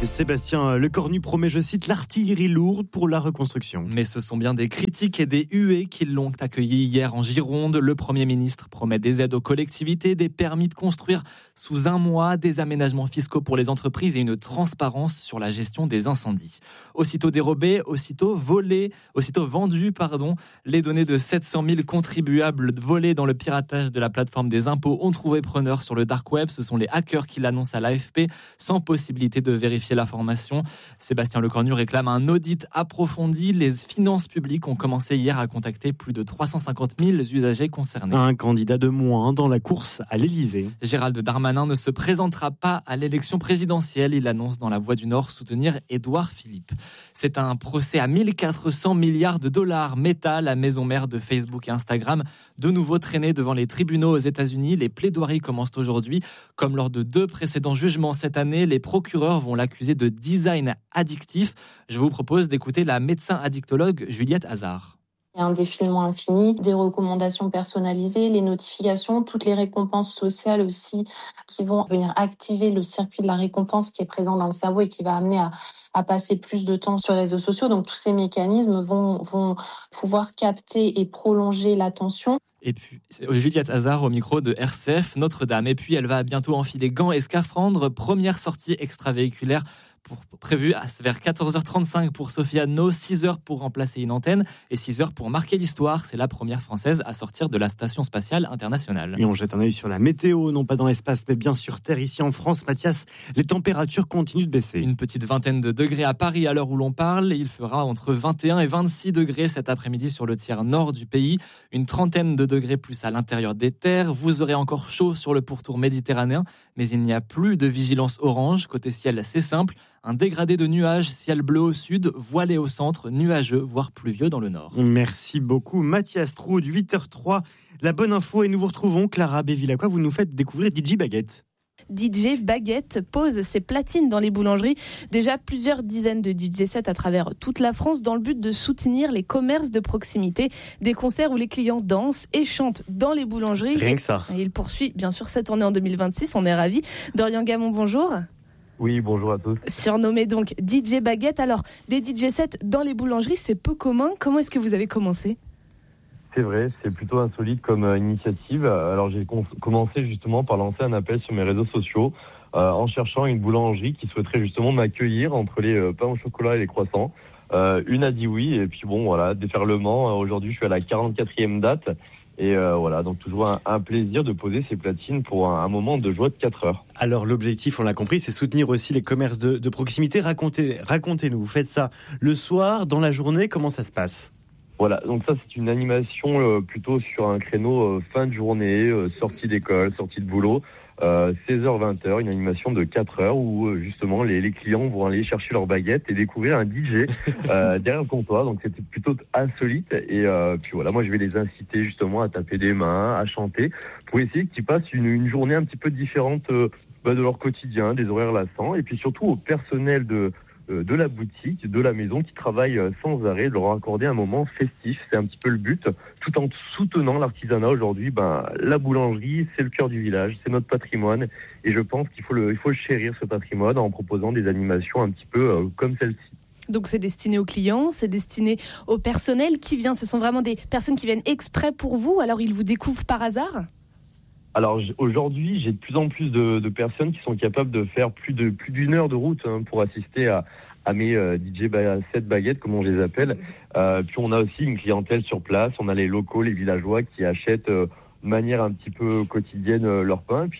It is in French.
Sébastien Lecornu promet, je cite, l'artillerie lourde pour la reconstruction. Mais ce sont bien des critiques et des huées qui l'ont accueilli hier en Gironde. Le Premier ministre promet des aides aux collectivités, des permis de construire sous 1 mois, des aménagements fiscaux pour les entreprises et une transparence sur la gestion des incendies. Aussitôt dérobés, aussitôt vendus, les données de 700 000 contribuables volés dans le piratage de la plateforme des impôts ont trouvé preneur sur le dark web. Ce sont les hackers qui l'annoncent à l'AFP, sans possibilité de vérifier l'information. Sébastien Lecornu réclame un audit approfondi. Les finances publiques ont commencé hier à contacter plus de 350 000 usagers concernés. Un candidat de moins dans la course à l'Elysée. Gérald Darmanin ne se présentera pas à l'élection présidentielle. Il annonce dans La Voix du Nord soutenir Édouard Philippe. C'est un procès à 1400 milliards de dollars. Meta, la maison mère de Facebook et Instagram, de nouveau traînée devant les tribunaux aux États-Unis. Les plaidoiries commencent aujourd'hui. Comme lors de 2 précédents jugements cette année, les procureurs vont l'accuser de design addictif. Je vous propose d'écouter la médecin addictologue Juliette Hazard. Il y a un défilement infini, des recommandations personnalisées, les notifications, toutes les récompenses sociales aussi qui vont venir activer le circuit de la récompense qui est présent dans le cerveau et qui va amener à passer plus de temps sur les réseaux sociaux. Donc tous ces mécanismes vont pouvoir capter et prolonger l'attention. Et puis, Juliette Hazard au micro de RCF Notre-Dame. Et puis, elle va bientôt enfiler gants et scaphandres. Première sortie extravéhiculaire prévue vers 14h35 pour Sophie Anneau, 6h pour remplacer une antenne et 6h pour marquer l'histoire. C'est la première française à sortir de la Station spatiale internationale. Et on jette un œil sur la météo, non pas dans l'espace, mais bien sur Terre. Ici en France, Mathias, les températures continuent de baisser. Une petite vingtaine de degrés à Paris à l'heure où l'on parle. Il fera entre 21 et 26 degrés cet après-midi sur le tiers nord du pays. Une trentaine de degrés plus à l'intérieur des terres. Vous aurez encore chaud sur le pourtour méditerranéen, mais il n'y a plus de vigilance orange. Côté ciel, c'est simple. Un dégradé de nuages, ciel bleu au sud, voilé au centre, nuageux, voire pluvieux dans le nord. Merci beaucoup Mathias Troud, 8h03. La bonne info et nous vous retrouvons Clara Béville-Aqua. Vous nous faites découvrir DJ Baguette. DJ Baguette pose ses platines dans les boulangeries. Déjà plusieurs dizaines de DJ sets à travers toute la France dans le but de soutenir les commerces de proximité. Des concerts où les clients dansent et chantent dans les boulangeries. Rien que ça. Et il poursuit bien sûr sa tournée en 2026, on est ravis. Dorian Gamon, bonjour. Oui, bonjour à tous. Surnommé donc DJ Baguette. Alors, des DJ sets dans les boulangeries, c'est peu commun. Comment est-ce que vous avez commencé ? C'est vrai, c'est plutôt insolite comme initiative. Alors j'ai commencé justement par lancer un appel sur mes réseaux sociaux en cherchant une boulangerie qui souhaiterait justement m'accueillir entre les pains au chocolat et les croissants. Une a dit oui et puis bon voilà, déferlement. Aujourd'hui je suis à la 44e date. Et voilà, donc toujours un plaisir de poser ces platines pour un moment de joie de 4 heures. Alors l'objectif, on l'a compris, c'est soutenir aussi les commerces de proximité. Racontez-nous, vous faites ça le soir, dans la journée, comment ça se passe ? Voilà, donc ça c'est une animation plutôt sur un créneau fin de journée, sortie d'école, sortie de boulot. 16h-20h, une animation de 4 heures où justement les clients vont aller chercher leur baguette et découvrir un DJ derrière le comptoir. Donc c'était plutôt insolite et puis voilà, moi je vais les inciter justement à taper des mains, à chanter pour essayer qu'ils passent une journée un petit peu différente de leur quotidien, des horaires lassants et puis surtout au personnel de la boutique, de la maison qui travaille sans arrêt, de leur accorder un moment festif. C'est un petit peu le but, tout en soutenant l'artisanat. Aujourd'hui, la boulangerie, c'est le cœur du village, c'est notre patrimoine. Et je pense qu'il faut le chérir, ce patrimoine, en proposant des animations un petit peu comme celle-ci. Donc c'est destiné aux clients, c'est destiné au personnel qui vient. Ce sont vraiment des personnes qui viennent exprès pour vous, alors ils vous découvrent par hasard ? Alors aujourd'hui, j'ai de plus en plus de personnes qui sont capables de faire plus d'une heure de route pour assister à mes DJ set baguettes, comme on les appelle. Puis on a aussi une clientèle sur place, on a les locaux, les villageois qui achètent de manière un petit peu quotidienne leur pain. Puis